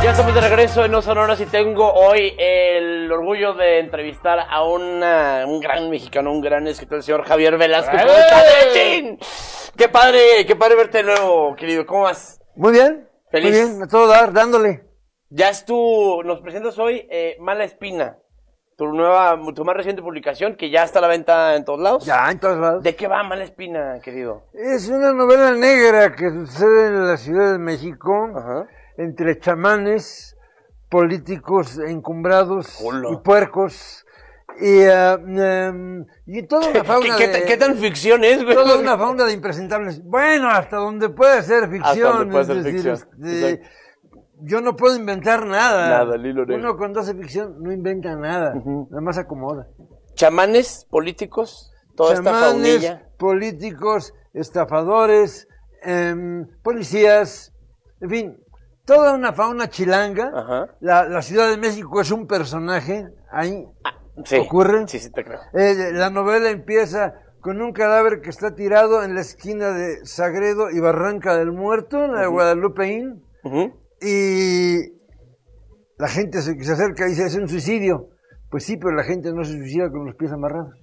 Ya estamos de regreso en No Sonoras y tengo hoy el orgullo de entrevistar a un gran mexicano, un gran escritor, el señor Javier Velasco. ¿Cómo estás, Chin? Qué padre verte de nuevo, querido. ¿Cómo vas? Muy bien. Feliz. Muy bien, a todo dar, dándole. Ya nos presentas hoy Mala Espina, tu más reciente publicación, que ya está a la venta en todos lados. Ya, en todos lados. ¿De qué va Mala Espina, querido? Es una novela negra que sucede en la Ciudad de México, Ajá. entre chamanes, políticos encumbrados Hola. y puercos, y toda una fauna ¿Qué tan ficción es, güey? toda una fauna de impresentables. Bueno, hasta donde puede ser ficción. Hasta donde puede es ser decir, ficción. yo no puedo inventar nada. Nada, el hilo negro. Uno cuando hace ficción no inventa nada, nada más acomoda. Chamanes, políticos, toda esta Chamanes, faunilla. políticos, estafadores, policías, en fin, toda una fauna chilanga. Ajá. La Ciudad de México es un personaje, ahí Sí, ocurre. Sí, te creo. La novela empieza con un cadáver que está tirado en la esquina de Sagredo y Barranca del Muerto, en la de Guadalupeín, y la gente se acerca y dice, es un suicidio. Pues sí, pero la gente no se suicida con los pies amarrados.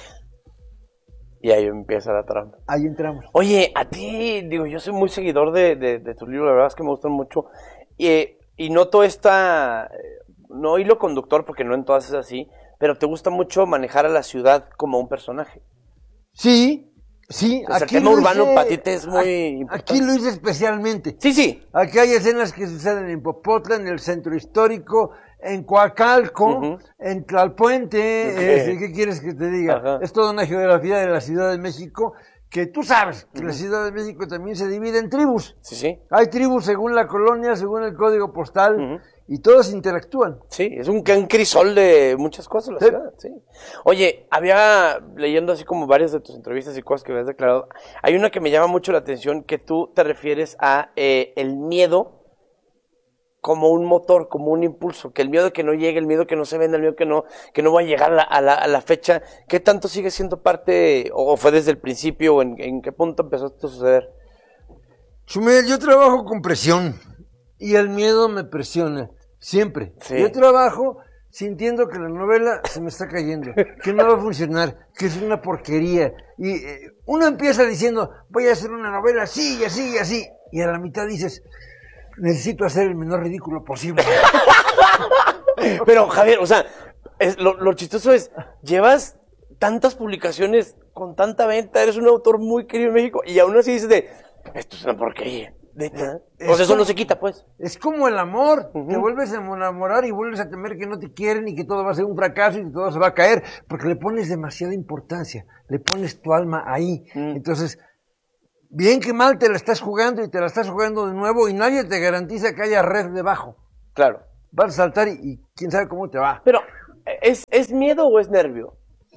Y ahí empieza la trama. Ahí entramos. Oye, a ti, digo, yo soy muy seguidor de tus libros, la verdad es que me gustan mucho. Y noto no hilo conductor, porque no en todas es así, pero te gusta mucho manejar a la ciudad como un personaje. Sí, sí. O sea, el tema urbano para ti te es muy importante. Aquí lo hice especialmente. Sí. Aquí hay escenas que suceden en Popotla, en el centro histórico, en Coacalco, en Tlalpuente. Okay. ¿Qué quieres que te diga? Ajá. Es toda una geografía de la Ciudad de México, que tú sabes que la Ciudad de México también se divide en tribus. Sí. Hay tribus según la colonia, según el código postal, y todos interactúan. Sí, es un crisol de muchas cosas la ciudad, sí. Oye, leyendo así como varias de tus entrevistas y cosas que me has declarado, hay una que me llama mucho la atención, que tú te refieres a el miedo como un motor, como un impulso, que el miedo que no llegue, el miedo que no se venda, el miedo que no va a llegar a la fecha. ¿Qué tanto sigue siendo parte, o fue desde el principio, o en qué punto empezó esto a suceder? Chumel, yo trabajo con presión y el miedo me presiona, siempre. Sí. Yo trabajo sintiendo que la novela se me está cayendo, que no va a funcionar, que es una porquería. Y uno empieza diciendo, voy a hacer una novela así y así y así, y a la mitad dices, necesito hacer el menor ridículo posible. Pero, Javier, o sea, lo chistoso es, llevas tantas publicaciones con tanta venta, eres un autor muy querido en México, y aún así dices esto es una porquería. O sea, eso no se quita, pues. Es como el amor, te vuelves a enamorar y vuelves a temer que no te quieren y que todo va a ser un fracaso y que todo se va a caer, porque le pones demasiada importancia, le pones tu alma ahí. Entonces, bien que mal te la estás jugando y te la estás jugando de nuevo y nadie te garantiza que haya red debajo. Claro. Vas a saltar y quién sabe cómo te va. Pero, ¿es miedo o es nervio?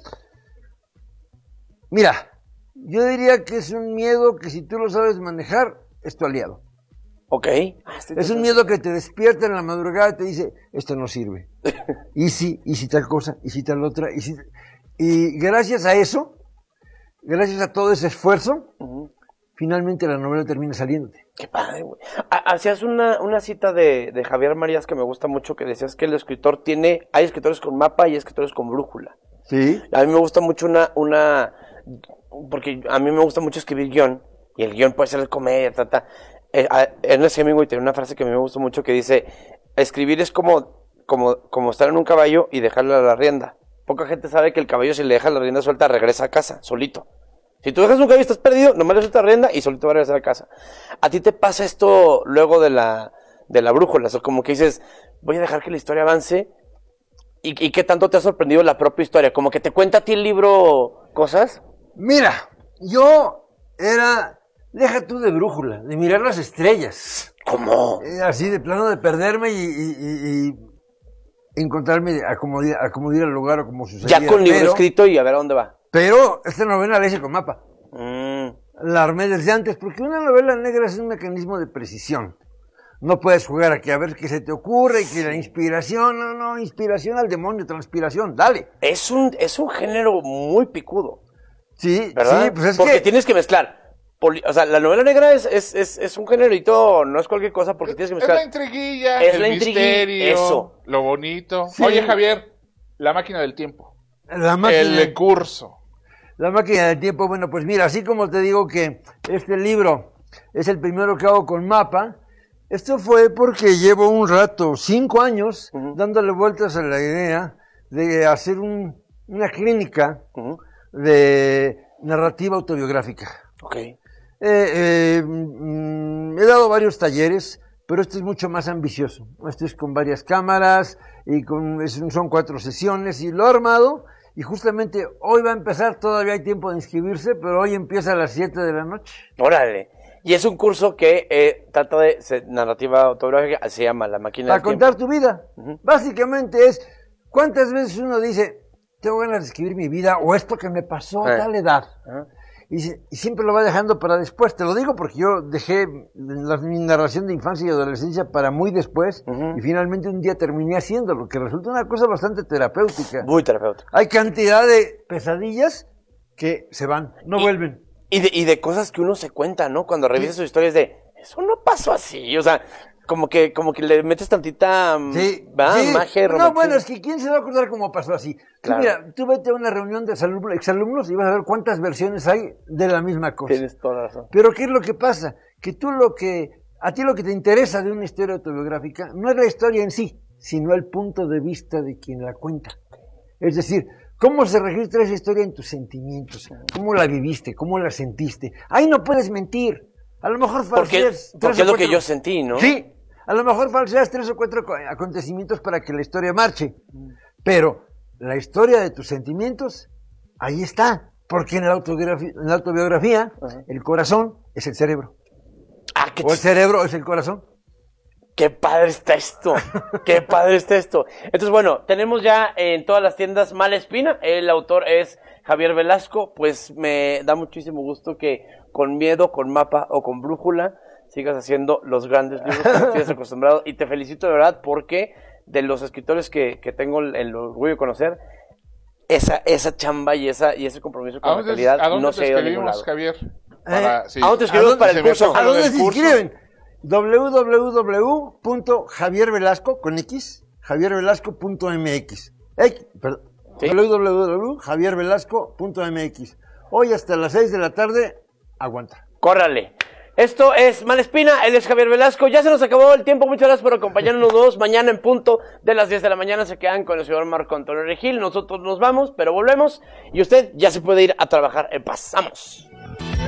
Mira, yo diría que es un miedo que si tú lo sabes manejar, es tu aliado. Ok. Es un miedo que te despierta en la madrugada y te dice, esto no sirve. Y si tal cosa, y si tal otra, y gracias a eso, gracias a todo ese esfuerzo, finalmente la novela termina saliéndote. Qué padre, güey. Hacías una cita de Javier Marías que me gusta mucho, que decías que el escritor hay escritores con mapa y escritores con brújula. Sí. A mí me gusta mucho porque a mí me gusta mucho escribir guión, y el guión puede ser de comedia, Ernest Hemingway tiene una frase que a mí me gusta mucho que dice, escribir es como estar en un caballo y dejarle la rienda. Poca gente sabe que el caballo, si le deja la rienda suelta, regresa a casa, solito. Si tú dejas un caballo y estás perdido, nomás le sueltas la rienda y solito va a regresar a casa. ¿A ti te pasa esto luego de la brújula? O sea, como que dices, voy a dejar que la historia avance. ¿Y qué tanto te ha sorprendido la propia historia? ¿Como que te cuenta a ti el libro cosas? Mira, yo deja tú de brújula, de mirar las estrellas. ¿Cómo? Así de plano de perderme y encontrarme, acudir al lugar o como sucedía. Ya con libro escrito y a ver a dónde va. Pero esta novela la hice con mapa. La armé desde antes, porque una novela negra es un mecanismo de precisión. No puedes jugar aquí a ver qué se te ocurre y que la inspiración, no, inspiración al demonio, transpiración, dale. Es un género muy picudo. Sí, ¿verdad? sí, pues es porque que tienes que mezclar O sea, la novela negra es un génerito, no es cualquier cosa porque tienes que Es mezclar. la intriguilla, Es el la intrigui- misterio, eso. lo bonito. Sí. Oye, Javier, la máquina del tiempo. La máquina, El curso. la máquina del tiempo, bueno, pues mira, así como te digo que este libro es el primero que hago con Mapa, esto fue porque llevo un rato, 5 años, dándole vueltas a la idea de hacer una clínica Ujú. de narrativa autobiográfica. Ok. He dado varios talleres, pero este es mucho más ambicioso. Este es con varias cámaras y son 4 sesiones y lo he armado. Y justamente hoy va a empezar, todavía hay tiempo de inscribirse, pero hoy empieza a las 7 de la noche. Órale. Y es un curso que trata de narrativa autobiográfica, se llama La máquina Para del tiempo. contar tu vida. Básicamente es, ¿cuántas veces uno dice, tengo ganas de escribir mi vida o esto que me pasó a tal edad? Ajá. Y siempre lo va dejando para después. Te lo digo porque yo dejé mi narración de infancia y adolescencia para muy después y finalmente un día terminé haciéndolo, que resulta una cosa bastante terapéutica. Muy terapéutico. Hay cantidad de pesadillas que se van, no vuelven. Y de cosas que uno se cuenta, ¿no? Cuando revisas sus historias de, eso no pasó así, o sea, como que le metes tantita Sí, ¿va? sí. Magia, No, romanticismo. bueno, es que ¿quién se va a acordar cómo pasó así? Claro. Mira, tú vete a una reunión de exalumnos y vas a ver cuántas versiones hay de la misma cosa. Tienes toda la razón. Pero ¿qué es lo que pasa? Que a ti lo que te interesa de una historia autobiográfica no es la historia en sí, sino el punto de vista de quien la cuenta. Es decir, cómo se registra esa historia en tus sentimientos, cómo la viviste, cómo la sentiste. Ahí no puedes mentir. A lo mejor Porque falseas tres es o lo que cuatro- yo sentí, ¿no? Sí, a lo mejor falseas 3 o 4 acontecimientos para que la historia marche. Pero la historia de tus sentimientos, ahí está. Porque en la autobiografía, el corazón es el cerebro. Ah, qué O el cerebro es el corazón. ¡Qué padre está esto! ¡Qué padre está esto! Entonces, bueno, tenemos ya en todas las tiendas Mala Espina. El autor es Javier Velasco. Pues me da muchísimo gusto que con Miedo, con Mapa o con Brújula sigas haciendo los grandes libros que nos tienes acostumbrado. Y te felicito de verdad porque de los escritores que tengo el orgullo de conocer, esa chamba y ese compromiso con la calidad ¿A dónde no te se ha ido a ningún escribimos, lado. Javier? Sí. ¿A dónde te escribimos para el Se me curso? antoja ¿A lo dónde del se curso. inscriben? www.javiervelasco con X, javiervelasco.mx. ¿Sí? www.javiervelasco.mx. Hoy hasta las 6 de la tarde, aguanta. Córrale. Esto es Malespina, él es Javier Velasco. Ya se nos acabó el tiempo, muchas gracias por acompañarnos todos. Mañana en punto de las 10 de la mañana se quedan con el señor Marco Antonio Regil. Nosotros nos vamos, pero volvemos y usted ya se puede ir a trabajar en paz. ¡Vamos!